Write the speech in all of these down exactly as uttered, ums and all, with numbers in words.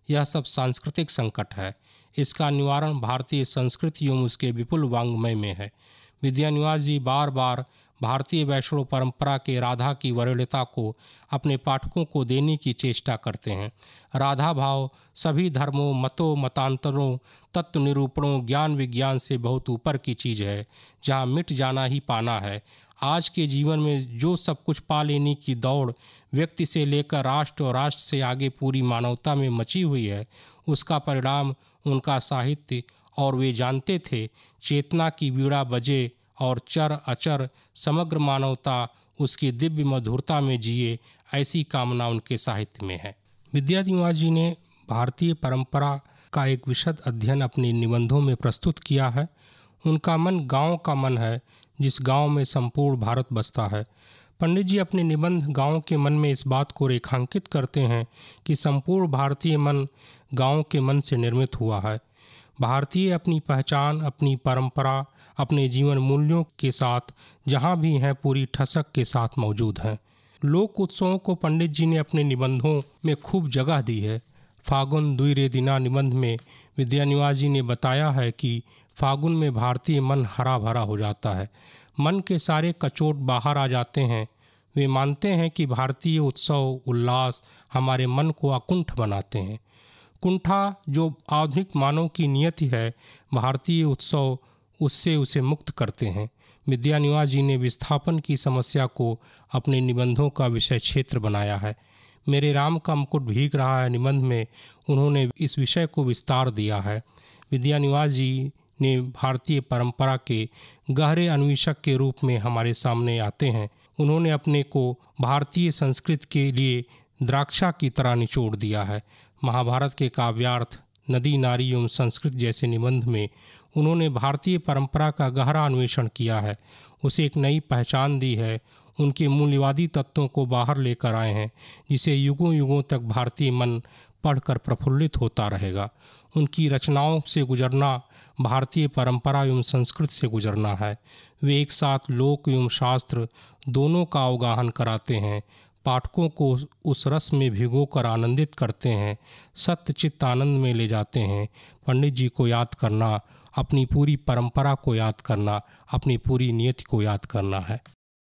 यह सब सांस्कृतिक संकट है। इसका निवारण भारतीय संस्कृति एवं उसके विपुल वाङ्मय में है। विद्यानिवास जी बार बार भारतीय वैष्णव परंपरा के राधा की वरीयता को अपने पाठकों को देने की चेष्टा करते हैं। राधा भाव सभी धर्मों, मतों, मतांतरों, तत्व निरूपणों, ज्ञान विज्ञान से बहुत ऊपर की चीज़ है, जहाँ मिट जाना ही पाना है। आज के जीवन में जो सब कुछ पा लेने की दौड़ व्यक्ति से लेकर राष्ट्र और राष्ट्र से आगे पूरी मानवता में मची हुई है, उसका परिणाम उनका साहित्य। और वे जानते थे चेतना की वीणा बजे और चर अचर समग्र मानवता उसकी दिव्य मधुरता में जिए, ऐसी कामना उनके साहित्य में है। विद्यानिवास जी ने भारतीय परंपरा का एक विशद अध्ययन अपने निबंधों में प्रस्तुत किया है। उनका मन गांव का मन है, जिस गांव में संपूर्ण भारत बसता है। पंडित जी अपने निबंध गांव के मन में इस बात को रेखांकित करते हैं कि संपूर्ण भारतीय मन गांव के मन से निर्मित हुआ है। भारतीय अपनी पहचान, अपनी परंपरा, अपने जीवन मूल्यों के साथ जहाँ भी हैं पूरी ठसक के साथ मौजूद हैं। लोक उत्सवों को पंडित जी ने अपने निबंधों में खूब जगह दी है। फागुन दुई रे दिना निबंध में विद्यानिवास जी ने बताया है कि फागुन में भारतीय मन हरा भरा हो जाता है, मन के सारे कचोट बाहर आ जाते हैं। वे मानते हैं कि भारतीय उत्सव उल्लास हमारे मन को अकुंठ बनाते हैं। कुंठा जो आधुनिक मानव की नियति है, भारतीय उत्सव उससे उसे मुक्त करते हैं। विद्यानिवास जी ने विस्थापन की समस्या को अपने निबंधों का विषय क्षेत्र बनाया है। मेरे राम का मुकुट भीग रहा है निबंध में उन्होंने इस विषय को विस्तार दिया है। विद्यानिवास जी ने भारतीय परंपरा के गहरे अन्वेषक के रूप में हमारे सामने आते हैं। उन्होंने अपने को भारतीय संस्कृति के लिए द्राक्षा की तरह निचोड़ दिया है। महाभारत के काव्यार्थ, नदी नारी एवं संस्कृत जैसे निबंध में उन्होंने भारतीय परंपरा का गहरा अन्वेषण किया है, उसे एक नई पहचान दी है, उनके मूल्यवादी तत्वों को बाहर लेकर आए हैं, जिसे युगों युगों तक भारतीय मन पढ़कर प्रफुल्लित होता रहेगा। उनकी रचनाओं से गुजरना भारतीय परंपरा एवं संस्कृति से गुजरना है। वे एक साथ लोक एवं शास्त्र दोनों का अवगाहन कराते हैं, पाठकों को उस रस में भिगोकर आनंदित करते हैं, सत्य चित्त आनंद में ले जाते हैं। पंडित जी को याद करना, अपनी पूरी परंपरा को याद करना, अपनी पूरी नियति को याद करना है।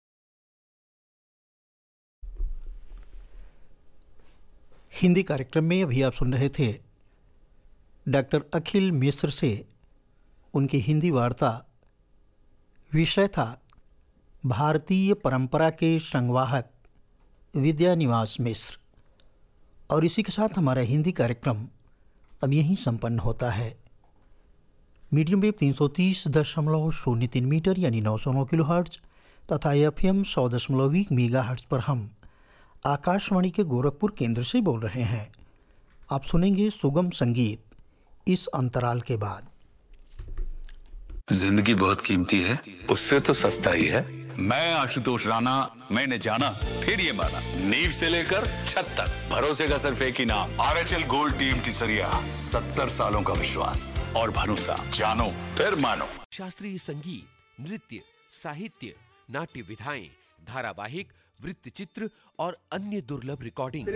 हिंदी कार्यक्रम में अभी आप सुन रहे थे डॉक्टर अखिल मिश्र से उनकी हिंदी वार्ता। विषय था भारतीय परंपरा के संवाहक विद्यानिवास मिश्र। और इसी के साथ हमारा हिंदी कार्यक्रम अब यहीं संपन्न होता है। मीडियम वेव तीन सौ तीस दशमलव शून्य तीन मीटर यानी नौ सौ नौ किलो हर्ट्ज तथा एफ एम सौ दशमलव एक मेगा हर्ट्ज पर हम आकाशवाणी के गोरखपुर केंद्र से बोल रहे हैं। आप सुनेंगे सुगम संगीत इस अंतराल के बाद। जिंदगी बहुत कीमती है, उससे तो सस्ता ही है। मैं आशुतोष राणा, मैंने जाना फिर ये माना, नींव से लेकर छत तक भरोसे का सिर्फ एक ही नाम, R H L gold team टिसरिया। सत्तर सालों का विश्वास और भरोसा, जानो फिर मानो। शास्त्रीय संगीत, नृत्य, साहित्य, नाट्य विधाएं, धारावाहिक, वृत्त चित्र और अन्य दुर्लभ रिकॉर्डिंग।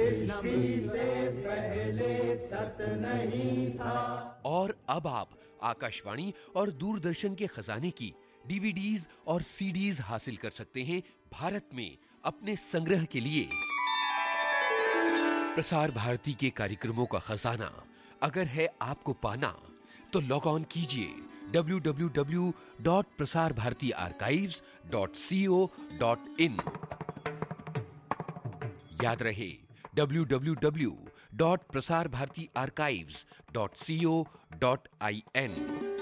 और अब आप आकाशवाणी और दूरदर्शन के खजाने की डीवीडीज और सीडीज हासिल कर सकते हैं भारत में अपने संग्रह के लिए। प्रसार भारती के कार्यक्रमों का खजाना अगर है आपको पाना, तो लॉग ऑन कीजिए W W W dot Prasar Bharati archives dot C O dot in. याद रहे W W W dot Prasar Bharati archives dot C O dot I N.